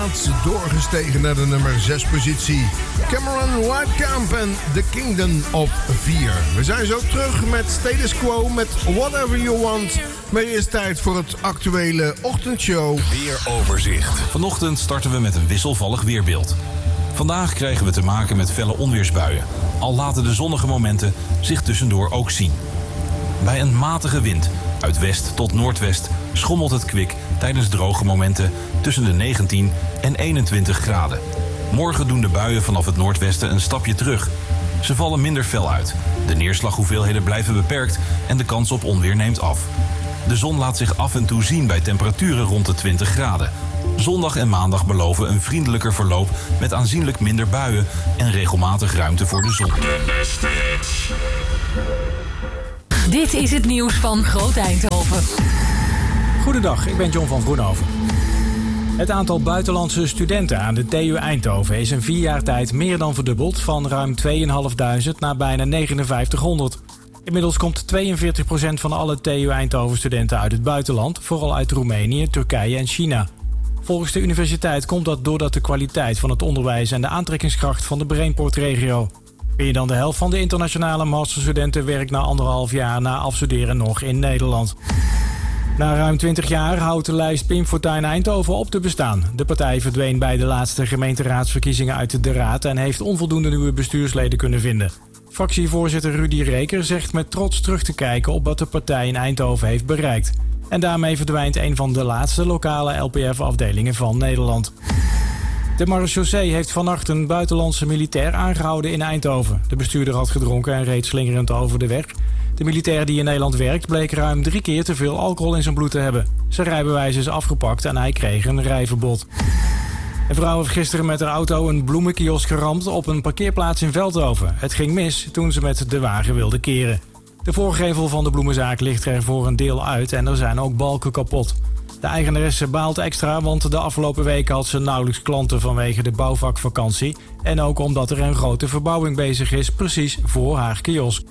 Doorgestegen naar de nummer 6 positie. Cameron Whitekamp en The Kingdom of Fear. We zijn zo terug met Status Quo met Whatever You Want. Maar eerst tijd voor het actuele ochtendshow. Weeroverzicht. Vanochtend starten we met een wisselvallig weerbeeld. Vandaag krijgen we te maken met felle onweersbuien. Al laten de zonnige momenten zich tussendoor ook zien. Bij een matige wind, uit west tot noordwest, schommelt het kwik tijdens droge momenten tussen de 19 en 21 graden. Morgen doen de buien vanaf het noordwesten een stapje terug. Ze vallen minder fel uit. De neerslaghoeveelheden blijven beperkt en de kans op onweer neemt af. De zon laat zich af en toe zien bij temperaturen rond de 20 graden. Zondag en maandag beloven een vriendelijker verloop met aanzienlijk minder buien en regelmatig ruimte voor de zon. Dit is het nieuws van Groot Eindhoven. Goedendag, ik ben John van Vroenhoven. Het aantal buitenlandse studenten aan de TU Eindhoven is in 4 jaar tijd meer dan verdubbeld, van ruim 2.500 naar bijna 5900. Inmiddels komt 42% van alle TU Eindhoven studenten uit het buitenland, vooral uit Roemenië, Turkije en China. Volgens de universiteit komt dat doordat de kwaliteit van het onderwijs en de aantrekkingskracht van de Brainport-regio. Meer dan de helft van de internationale masterstudenten werkt na 1,5 jaar na afstuderen nog in Nederland. Na ruim 20 jaar houdt de lijst Pim Fortuyn Eindhoven op te bestaan. De partij verdween bij de laatste gemeenteraadsverkiezingen uit de raad en heeft onvoldoende nieuwe bestuursleden kunnen vinden. Fractievoorzitter Rudy Reker zegt met trots terug te kijken op wat de partij in Eindhoven heeft bereikt. En daarmee verdwijnt een van de laatste lokale LPF-afdelingen van Nederland. De marechaussee heeft vannacht een buitenlandse militair aangehouden in Eindhoven. De bestuurder had gedronken en reed slingerend over de weg. De militair die in Nederland werkt bleek ruim 3 keer te veel alcohol in zijn bloed te hebben. Zijn rijbewijs is afgepakt en hij kreeg een rijverbod. Een vrouw heeft gisteren met haar auto een bloemenkiosk geramd op een parkeerplaats in Veldhoven. Het ging mis toen ze met de wagen wilde keren. De voorgevel van de bloemenzaak ligt er voor een deel uit en er zijn ook balken kapot. De eigenaresse baalt extra, want de afgelopen weken had ze nauwelijks klanten vanwege de bouwvakvakantie. En ook omdat er een grote verbouwing bezig is, precies voor haar kiosk.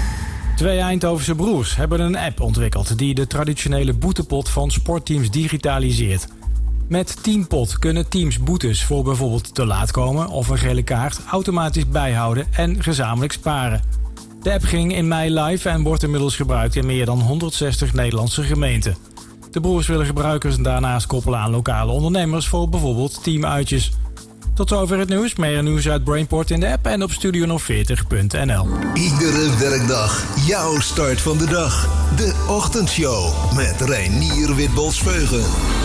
2 Eindhovense broers hebben een app ontwikkeld die de traditionele boetepot van sportteams digitaliseert. Met Teampot kunnen teams boetes voor bijvoorbeeld te laat komen of een gele kaart automatisch bijhouden en gezamenlijk sparen. De app ging in mei live en wordt inmiddels gebruikt in meer dan 160 Nederlandse gemeenten. De broers willen gebruikers daarnaast koppelen aan lokale ondernemers voor bijvoorbeeld teamuitjes. Tot zover het nieuws. Meer nieuws uit Brainport in de app en op studio40.nl. Iedere werkdag jouw start van de dag. De Ochtendshow met Reinier Witbols-Veugen.